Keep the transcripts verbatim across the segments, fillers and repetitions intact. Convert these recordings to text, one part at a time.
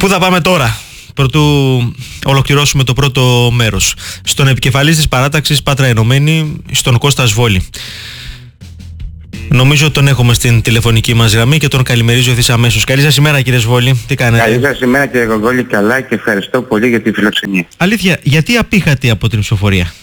Πού θα πάμε τώρα, προτού ολοκληρώσουμε το πρώτο μέρος? Στον επικεφαλής της παράταξης Πάτρα Ενωμένη, στον Κώστα Σβόλη. Νομίζω τον έχουμε στην τηλεφωνική μας γραμμή και τον καλημερίζω ευθύς αμέσως. Καλή σας ημέρα, κύριε Σβόλη. Τι κάνετε? Καλή σας ημέρα, κύριε Γογγόλη. Καλά, και ευχαριστώ πολύ για τη φιλοξενία. Αλήθεια, γιατί απήχατε από την ψηφοφορία?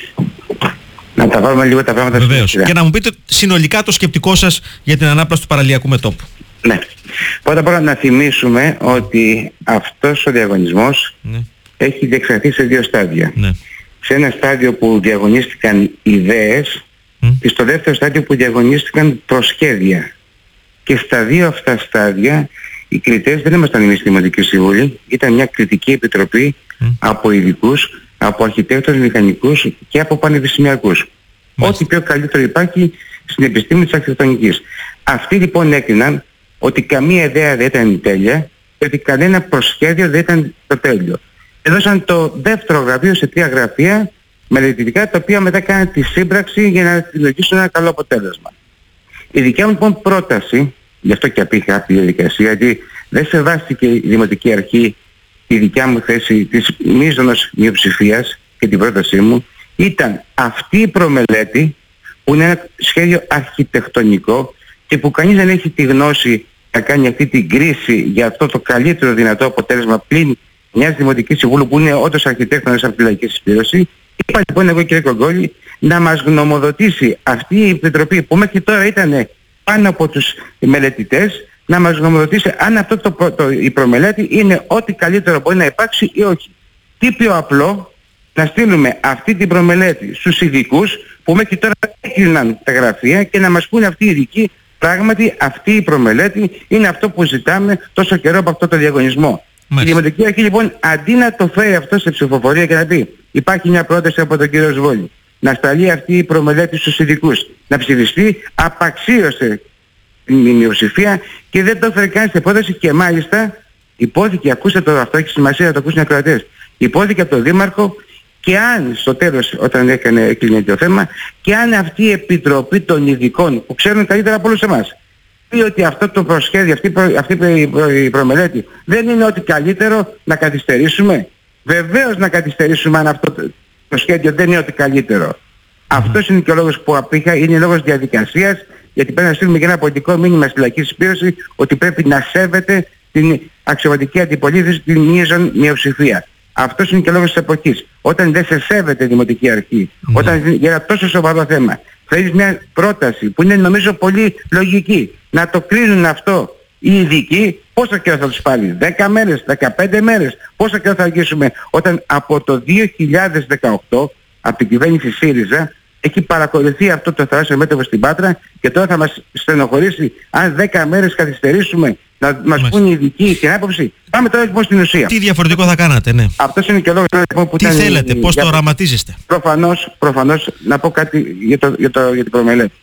Να τα βάλουμε λίγο τα πράγματα. Βεβαίως. Και να μου πείτε συνολικά το σκεπτικό σας για την ανάπλαση του παραλιακού μετώπου. Ναι. Πρώτα απ' όλα να θυμίσουμε ότι αυτός ο διαγωνισμός ναι. έχει διεξαχθεί σε δύο στάδια. Ναι. Σε ένα στάδιο που διαγωνίστηκαν ιδέες mm. και στο δεύτερο στάδιο που διαγωνίστηκαν προσχέδια. Και στα δύο αυτά στάδια οι κριτές δεν ήμασταν εμείς στη Δημοτική Συμβουλή, ήταν μια κριτική επιτροπή mm. από ειδικούς, από αρχιτέκτονες, μηχανικούς και από πανεπιστημιακούς. Mm. Ό,τι πιο καλύτερο υπάρχει στην επιστήμη της αρχιτεκτονικής. Αυτοί λοιπόν έκριναν ότι καμία ιδέα δεν ήταν τέλεια και ότι κανένα προσχέδιο δεν ήταν το τέλειο. Έδωσαν το δεύτερο γραφείο σε τρία γραφεία μελετητικά, τα οποία μετά κάναν τη σύμπραξη για να δημιουργήσουν ένα καλό αποτέλεσμα. Η δικιά μου λοιπόν πρόταση, γι' αυτό και απήχα από τη διαδικασία, γιατί δεν σεβάστηκε η Δημοτική Αρχή η δικιά μου θέση της μείζωνος μειοψηφίας και την πρότασή μου, ήταν αυτή η προμελέτη που είναι ένα σχέδιο αρχιτεκτονικό και που κανείς δεν έχει τη γνώση να κάνει αυτή την κρίση για αυτό το καλύτερο δυνατό αποτέλεσμα πλην μιας Δημοτικής Συμβούλου που είναι όντως αρχιτέκτονας από τη Λαϊκή Συσπήρωση. Είπα λοιπόν εγώ, κύριε Κογκόλη, να μας γνωμοδοτήσει αυτή η επιτροπή που μέχρι τώρα ήταν πάνω από τους μελετητές, να μας γνωμοδοτήσει αν αυτό το, το, η προμελέτη είναι ό,τι καλύτερο μπορεί να υπάρξει ή όχι. Τι πιο απλό να στείλουμε αυτή την προμελέτη στους ειδικούς που μέχρι τώρα έκλειναν τα γραφεία και να μας πούνε αυτοί οι ειδικοί πράγματι αυτή η προμελέτη είναι αυτό που ζητάμε τόσο καιρό από αυτό το διαγωνισμό. Μάλιστα. Η Δημοτική Αρχή λοιπόν αντί να το φέρει αυτό σε ψηφοφορία και να πει υπάρχει μια πρόταση από τον κύριο Σβόλη να σταλεί αυτή η προμελέτη στους ειδικούς, να ψηφιστεί, απαξίωσε την μειοψηφία και δεν το έφερε καν σε πρόταση και μάλιστα υπόθηκε, ακούστε το, αυτό έχει σημασία να το ακούσουν οι ακροατές, υπόθηκε από τον Δήμαρχο και αν στο τέλος όταν έκανε, έκλεινε το θέμα και αν αυτή η επιτροπή των ειδικών που ξέρουν καλύτερα από όλους εμάς πει ότι αυτό το προσχέδιο, αυτή, προ, αυτή η, προ, η προμελέτη δεν είναι ότι καλύτερο να καθυστερήσουμε. Βεβαίως να καθυστερήσουμε αν αυτό το, το σχέδιο δεν είναι ότι καλύτερο. Mm-hmm. Αυτός είναι και ο λόγος που απήχα, είναι λόγος διαδικασίας, γιατί πρέπει να στείλουμε και ένα πολιτικό μήνυμα στη Λαϊκή Συσπήρωση ότι πρέπει να σέβεται την αξιωματική αντιπολίτευση, την μείζον μειοψηφία. Αυτός είναι και ο λόγος της εποχής. Όταν δεν σε σέβεται η Δημοτική Αρχή, mm. όταν για ένα τόσο σοβαρό θέμα θέλεις μια πρόταση που είναι νομίζω πολύ λογική, να το κρίνουν αυτό οι ειδικοί, πόσο καιρό θα τους πάρει, δέκα μέρες, δεκαπέντε μέρες, πόσο καιρό θα αργήσουμε, όταν από το δύο χιλιάδες δεκαοκτώ από την κυβέρνηση ΣΥΡΙΖΑ έχει παρακολουθεί αυτό το θαλάσσιο μέτωπο στην Πάτρα και τώρα θα μας στενοχωρήσει αν δέκα μέρες καθυστερήσουμε να μας πούν οι ειδικοί την άποψη. Πάμε τώρα λοιπόν στην ουσία. Τι διαφορετικό θα κάνατε, ναι. Αυτός είναι και ο λόγος λοιπόν, που τι ήταν θέλετε, η, πώς για, το οραματίζεστε? Προφανώς, προφανώς να πω κάτι για, το, για, το, για την προμελέτη.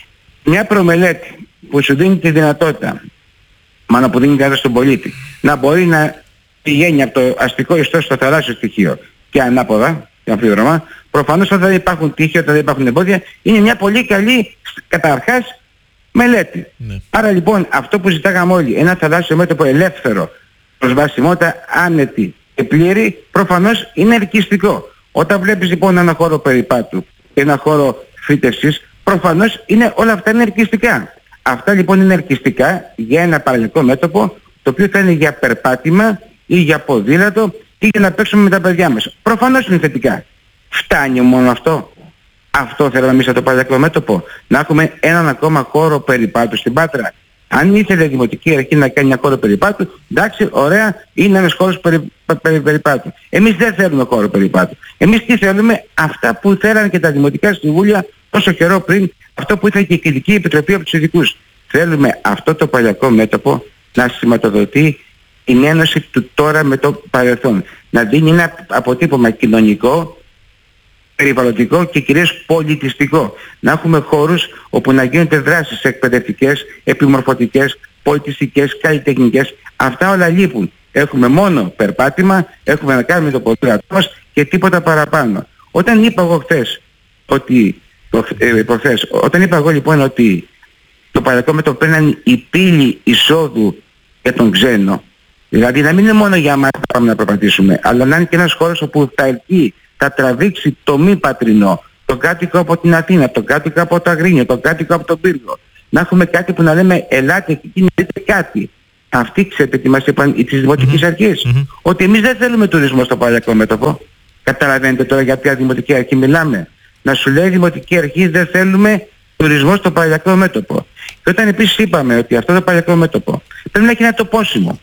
Μια προμελέτη που σου δίνει τη δυνατότητα, μάλλον που δίνει κάτι στον πολίτη, να μπορεί να πηγαίνει από το αστικό ιστό στο θαλάσσιο στοιχείο και ανάποδα, και αμφίδρομα, προφανώς όταν δεν υπάρχουν τύχη, όταν δεν υπάρχουν εμπόδια, είναι μια πολύ καλή καταρχάς μελέτη. Ναι. Άρα λοιπόν αυτό που ζητάγαμε όλοι, ένα θαλάσσιο μέτωπο ελεύθερο, προσβασιμότητα άνετη και πλήρη, προφανώς είναι ελκυστικό. Όταν βλέπεις λοιπόν ένα χώρο περιπάτου και ένα χώρο φύτευσης, προφανώς είναι, όλα αυτά είναι ελκυστικά. Αυτά λοιπόν είναι ελκυστικά για ένα παραλιακό μέτωπο, το οποίο θα είναι για περπάτημα ή για ποδήλατο ή για να παίξουμε με τα παιδιά μας. Προφανώς είναι θετικά. Φτάνει μόνο αυτό? Αυτό θέλαμε εμείς από το παραλιακό μέτωπο, να έχουμε έναν ακόμα χώρο περιπάτου στην Πάτρα. Αν ήθελε η Δημοτική Αρχή να κάνει ένα χώρο περιπάτου, εντάξει, ωραία, είναι ένας χώρος περι, περι, περιπάτου. Εμείς δεν θέλουμε χώρο περιπάτου. Εμείς τι θέλουμε? Αυτά που θέλανε και τα Δημοτικά Συμβούλια τόσο καιρό πριν, αυτό που ήθελε και η Κριτική Επιτροπή από τους ειδικούς. Θέλουμε αυτό το παραλιακό μέτωπο να σηματοδοτεί την ένωση του τώρα με το παρελθόν. Να δίνει ένα αποτύπωμα κοινωνικό, περιβαλλοντικό και κυρίως πολιτιστικό. Να έχουμε χώρους όπου να γίνονται δράσεις εκπαιδευτικές, επιμορφωτικές, πολιτιστικές, καλλιτεχνικές. Αυτά όλα λείπουν. Έχουμε μόνο περπάτημα, έχουμε να κάνουμε το ποδήλατό μας και τίποτα παραπάνω. Όταν είπα εγώ χθες ότι, ε, προχθές, όταν είπα εγώ λοιπόν ότι το παρελθόν μέτωπο παίρνει η πύλη εισόδου για τον ξένο, Δηλαδή να μην είναι μόνο για μας να πάμε να προπατήσουμε, αλλά να είναι και ένας χώρος όπου θα ελκύει, θα τραβήξει το μη πατρινό, το κάτοικο από την Αθήνα, το κάτοικο από το Αγρίνιο, το κάτοικο από τον Πύργο. Να έχουμε κάτι που να λέμε ελάτε και εκεί να δείτε κάτι. Αυτοί ξέρετε τι μας είπαν οι της Δημοτικής mm-hmm. Αρχής. Mm-hmm. Ότι εμείς δεν θέλουμε τουρισμό στο Παλαιακό Μέτωπο. Καταλαβαίνετε τώρα για ποια Δημοτική Αρχή μιλάμε. Να σου λέει η Δημοτική Αρχή δεν θέλουμε τουρισμό στο Παλαιακό Μέτωπο. Και όταν επίσης είπαμε ότι αυτό το Παλαιακό Μέτωπο πρέπει να έχει ένα τοπόσιμο.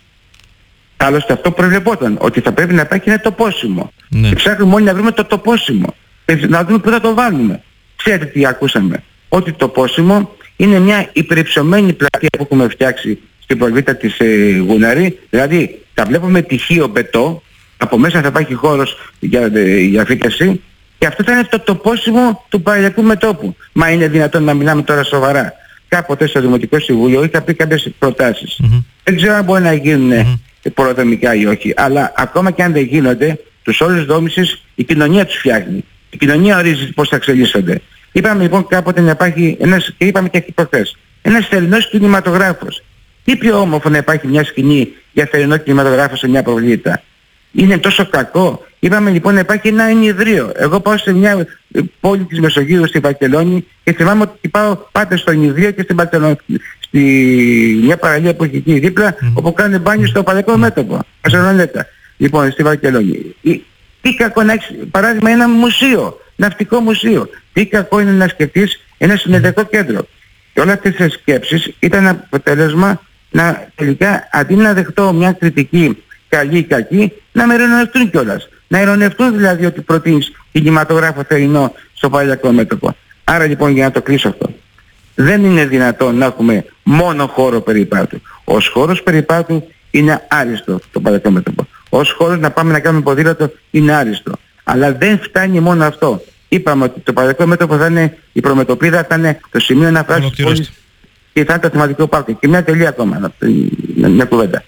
Άλλωστε αυτό προβλεπόταν, ότι θα πρέπει να υπάρχει ένα τοπόσιμο. Ναι. Και ψάχνουμε όλοι να βρούμε το τοπόσιμο. Να δούμε πού θα το βάλουμε. Ξέρετε τι ακούσαμε. Ότι το τοπόσιμο είναι μια υπερυψωμένη πλατεία που έχουμε φτιάξει στην προβήτα της ε, Γουναρή. Δηλαδή θα βλέπουμε τυχείο μπετό, από μέσα θα υπάρχει χώρος για, ε, για φύτευση και αυτό θα είναι το τοπόσιμο του Παλαιακού Μετώπου. Μα είναι δυνατόν να μιλάμε τώρα σοβαρά? Κάποτε στο Δημοτικό Συμβούλιο είχα πει κάποιες προτάσεις. Mm-hmm. Δεν ξέρω αν μπορεί να γίνουν mm-hmm. προδομικά ή όχι, αλλά ακόμα και αν δεν γίνονται, τους όρους δόμησης η κοινωνία τους φτιάχνει. Η κοινωνία ορίζει πώς θα εξελίσσονται. Είπαμε λοιπόν κάποτε να υπάρχει ένας, και είπαμε και προχθές, ένας θερινός κινηματογράφος. Τι πιο όμορφο να υπάρχει μια σκηνή για θερινό κινηματογράφο σε μια προβλήτα? Είναι τόσο κακό? Είπαμε λοιπόν να υπάρχει ένα ενιδρίο. Εγώ πάω σε μια πόλη της Μεσογείου στη Βαρκελόνη και θυμάμαι ότι πάω πάντα στο ενιδρίο και στην Βαρκελόνη, στη μια παραλία που έχει εκεί δίπλα, mm. όπου κάνουν μπάνιο στο Παλαιακό Μέτωπο. Ασερονέτα. Λοιπόν, στη Βαρκελόνη. Τι κακό να έχεις, παράδειγμα, ένα μουσείο, ναυτικό μουσείο. Τι κακό είναι να σκεφτείς ένα συνεδρικό κέντρο. Και όλα αυτές τις σκέψεις ήταν αποτέλεσμα να τελικά αντί να δεχτώ μια κριτική καλή ή κακή, να με ειρωνευτούν κιόλας. Να ειρωνευτούν δηλαδή ότι προτείνεις κινηματογράφο θερινό στο Παλαιακό Μέτωπο. Άρα λοιπόν για να το κλείσω αυτό. Δεν είναι δυνατόν να έχουμε μόνο χώρο περιπάτου. Ως χώρος περιπάτου είναι άριστο το Παλαιακό Μέτωπο. Ως χώρος να πάμε να κάνουμε ποδήλατο είναι άριστο. Αλλά δεν φτάνει μόνο αυτό. Είπαμε ότι το Παλαιακό Μέτωπο θα είναι, η προμετωπίδα θα είναι το σημείο αναφράσης της πόλης και θα είναι το θεματικό πάρκο. Και μια τελεία ακόμα, μια κουβέντα.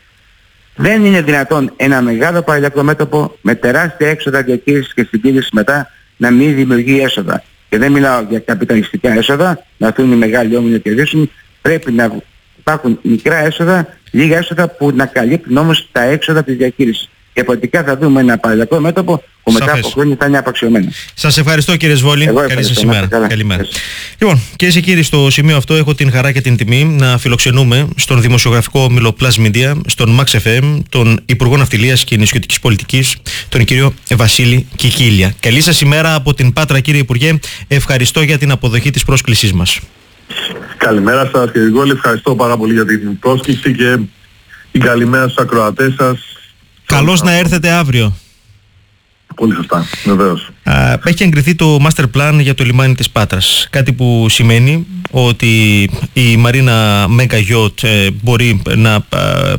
Δεν είναι δυνατόν ένα μεγάλο Παλαιακό Μέτωπο με τεράστια έξοδα διαχείρισης και συντήρησης μετά να μην δημιουργεί έσοδα. Και δεν μιλάω για καπιταλιστικά έσοδα, να έρθουν οι μεγάλοι όμιλοι να κερδίσουν. Πρέπει να υπάρχουν μικρά έσοδα, λίγα έσοδα που να καλύπτουν όμως τα έξοδα της διαχείρισης. Και πολιτικά θα δούμε ένα Παλαιακό Μέτωπο που μετά από χρόνια θα είναι απαξιωμένο. Σας ευχαριστώ κύριε Σβόλη. Καλή σας ημέρα. Καλημέρα. Λοιπόν, κυρίες και κύριοι, στο σημείο αυτό έχω την χαρά και την τιμή να φιλοξενούμε στον δημοσιογραφικό όμιλο Plus Media, στον Max εφ εμ, τον Υπουργό Ναυτιλίας και Νησιωτικής Πολιτικής, τον κύριο Βασίλη Κικίλια. Καλή σας ημέρα από την Πάτρα, κύριε Υπουργέ. Ευχαριστώ για την αποδοχή της πρόσκλησής μας. Καλημέρα σας κύριε Γκόλη. Ευχαριστώ πάρα πολύ για την πρόσκληση και την καλημέρα στους ακροατές σας. Καλώς να έρθετε αύριο. Πολύ σωστά, βεβαίως. Α, έχει εγκριθεί το Master Plan για το λιμάνι της Πάτρας. Κάτι που σημαίνει ότι η Μαρίνα Μέγκα Γιότ ε, μπορεί να ε,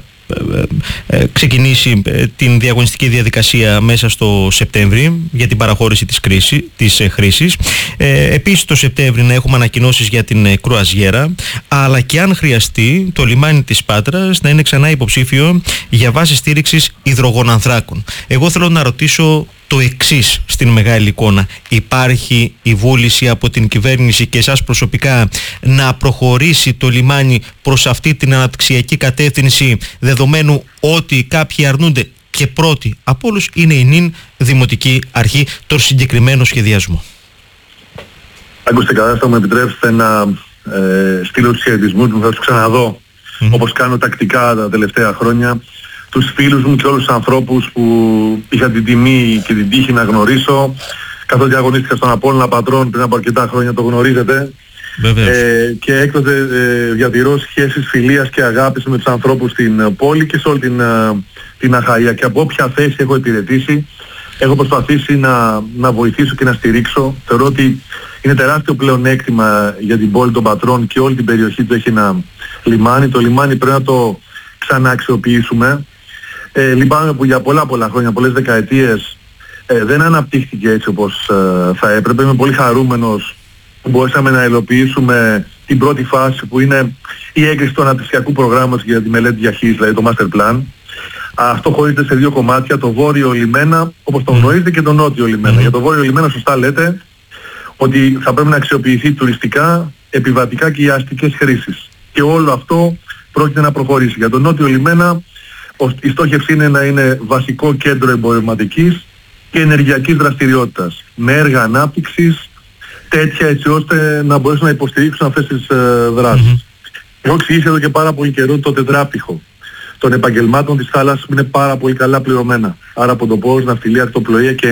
ε, ξεκινήσει την διαγωνιστική διαδικασία μέσα στο Σεπτέμβρη για την παραχώρηση της, κρίση, της ε, χρήσης. Ε, επίσης το Σεπτέμβρη να έχουμε ανακοινώσεις για την ε, κρουαζιέρα, αλλά και αν χρειαστεί το λιμάνι της Πάτρας να είναι ξανά υποψήφιο για βάση στήριξης υδρογονανθράκων. Εγώ θέλω να ρωτήσω το εξής στην μεγάλη εικόνα. Υπάρχει η βούληση από την κυβέρνηση και εσάς προσωπικά να προχωρήσει το λιμάνι προς αυτή την αναπτυξιακή κατεύθυνση, δεδομένου ότι κάποιοι αρνούνται και πρώτοι από όλους είναι η νυν Δημοτική Αρχή τον συγκεκριμένο σχεδιασμό? Ακούστε, καλά, θα μου επιτρέψετε να ε, στείλω τους χαιρετισμούς μου, θα τους ξαναδώ mm-hmm. όπως κάνω τακτικά τα τελευταία χρόνια, τους φίλους μου και όλους τους ανθρώπους που είχα την τιμή και την τύχη να γνωρίσω, καθότι αγωνίστηκα στον Απόλλωνα Πατρών πριν από αρκετά χρόνια, το γνωρίζετε. Ε, και έκτοτε ε, διατηρώ σχέσεις φιλίας και αγάπης με τους ανθρώπους στην πόλη και σε όλη την, την Αχαΐα, και από όποια θέση έχω υπηρετήσει έχω προσπαθήσει να, να βοηθήσω και να στηρίξω. Θεωρώ ότι είναι τεράστιο πλεονέκτημα για την πόλη των Πατρών και όλη την περιοχή του έχει ένα λιμάνι. Το λιμάνι πρέπει να το ξανααξιοποιήσουμε. Ε, λυπάμαι που για πολλά πολλά χρόνια, πολλές δεκαετίες ε, δεν αναπτύχθηκε έτσι όπως ε, θα έπρεπε. Είμαι πολύ χαρούμενος που μπορέσαμε να υλοποιήσουμε την πρώτη φάση που είναι η έγκριση του αναπτυξιακού προγράμματος για τη μελέτη διαχείρισης, δηλαδή το Master Plan. Αυτό χωρίζεται σε δύο κομμάτια, το βόρειο λιμένα, όπως το γνωρίζετε, και το νότιο λιμένα. Για το βόρειο λιμένα σωστά λέτε ότι θα πρέπει να αξιοποιηθεί τουριστικά, επιβατικά και για αστικές χρήσεις. Και όλο αυτό πρόκειται να προχωρήσει. Για το νότιο λιμένα, η στόχευση είναι να είναι βασικό κέντρο εμπορευματικής και ενεργειακής δραστηριότητας, με έργα ανάπτυξης τέτοια έτσι ώστε να μπορέσουν να υποστηρίξουν αυτές τις ε, δράσεις. Mm-hmm. Έχω εξηγήσει εδώ και πάρα πολύ καιρό το τετράπτυχο των επαγγελμάτων της θάλασσας που είναι πάρα πολύ καλά πληρωμένα. Άρα από το πόρος, ναυτιλία, ακτοπλοεία και